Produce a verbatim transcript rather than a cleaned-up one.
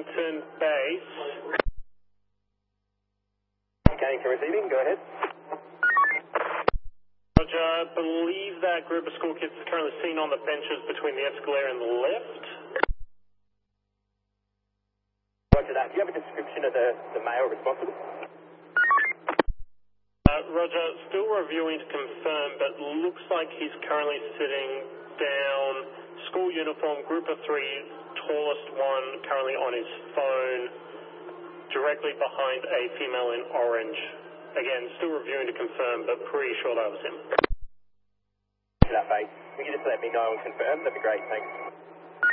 Wellington base. Scanning for receiving, go ahead. Roger, I believe that group of school kids is currently seen on the benches between the escalator and the lift. Roger that. Do you have a description of the, the male responsible? Uh, Roger, still reviewing to confirm, but looks like he's currently sitting down, school uniform, group of three, tallest one, currently on his phone, directly behind a female in orange. Again, still reviewing to confirm, but pretty sure that was him. That, mate. Will you just let me know and confirm? That'd be great, thanks.